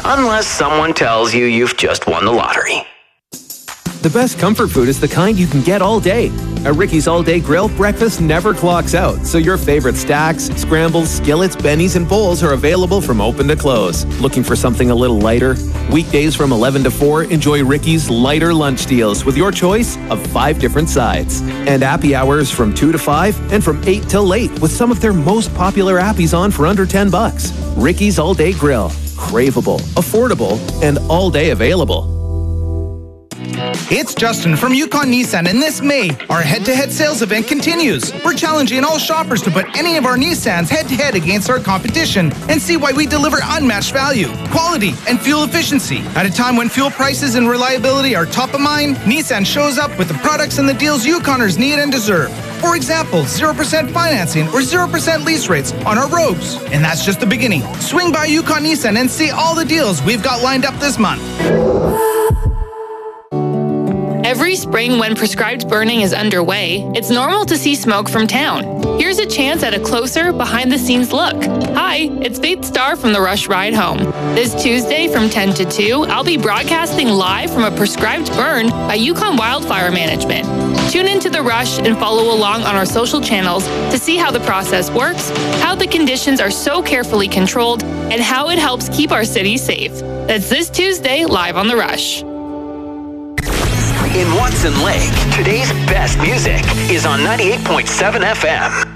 Unless someone tells you you've just won the lottery. The best comfort food is the kind you can get all day. At Ricky's All Day Grill, breakfast never clocks out, so your favorite stacks, scrambles, skillets, bennies, and bowls are available from open to close. Looking for something a little lighter? Weekdays from 11 to 4, enjoy Ricky's lighter lunch deals with your choice of 5 different sides. And happy hours from 2 to 5 and from 8 till late with some of their most popular appies on for under $10. Ricky's All Day Grill. Craveable, affordable, and all day available. It's Justin from Yukon Nissan, and this May, our head-to-head sales event continues. We're challenging all shoppers to put any of our Nissans head-to-head against our competition and see why we deliver unmatched value, quality, and fuel efficiency. At a time when fuel prices and reliability are top of mind, Nissan shows up with the products and the deals Yukoners need and deserve. For example, 0% financing or 0% lease rates on our Rogues. And that's just the beginning. Swing by Yukon Nissan and see all the deals we've got lined up this month. Every spring when prescribed burning is underway, it's normal to see smoke from town. Here's a chance at a closer, behind-the-scenes look. Hi, it's Faith Starr from The Rush Ride Home. This Tuesday from 10 to 2, I'll be broadcasting live from a prescribed burn by Yukon Wildfire Management. Tune into The Rush and follow along on our social channels to see how the process works, how the conditions are so carefully controlled, and how it helps keep our city safe. That's this Tuesday, live on The Rush. In Watson Lake, today's best music is on 98.7 FM.